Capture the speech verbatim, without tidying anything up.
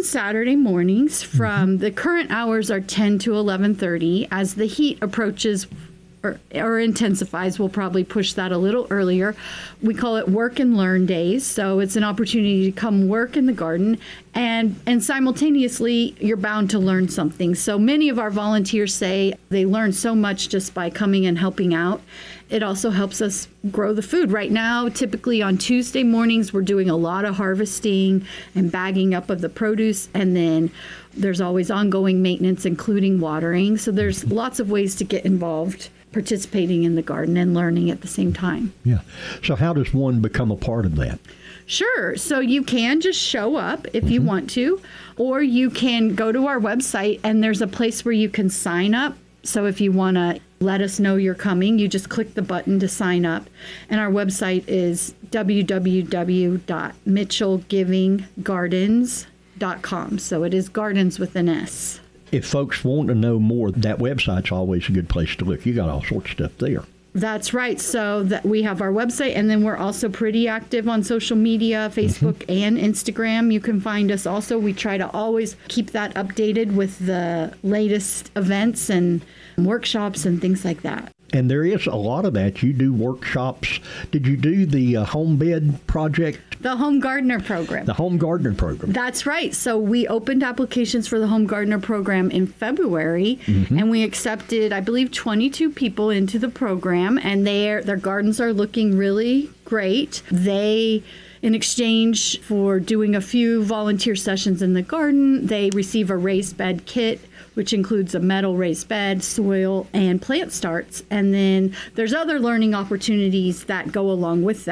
Saturday mornings from mm-hmm. the current hours are ten to eleven thirty. As the heat approaches or, or intensifies, we'll probably push that a little earlier. We call it work and learn days. So it's an opportunity to come work in the garden, and, and simultaneously you're bound to learn something. So many of our volunteers say they learn so much just by coming and helping out. It also helps us grow the food. Right now, typically on Tuesday mornings, we're doing a lot of harvesting and bagging up of the produce, and then there's always ongoing maintenance, including watering. So there's lots of ways to get involved, participating in the garden and learning at the same time. Yeah. So how does one become a part of that? Sure. So you can just show up if mm-hmm. you want to, or you can go to our website and there's a place where you can sign up. So if you want to let us know you're coming, you just click the button to sign up. And our website is w w w dot mitchell giving gardens dot com. So it is gardens with an S. If folks want to know more, that website's always a good place to look. You got all sorts of stuff there. That's right. So that we have our website, and then we're also pretty active on social media, Facebook mm-hmm. and Instagram. You can find us also. We try to always keep that updated with the latest events and workshops and things like that. And there is a lot of that. You do workshops. Did you do the uh, home bed project? The Home Gardener Program. The Home Gardener Program. That's right. So we opened applications for the Home Gardener Program in February, mm-hmm. and we accepted, I believe, twenty-two people into the program, and their their gardens are looking really great. They, in exchange for doing a few volunteer sessions in the garden, they receive a raised bed kit, which includes a metal raised bed, soil, and plant starts. And then there's other learning opportunities that go along with that.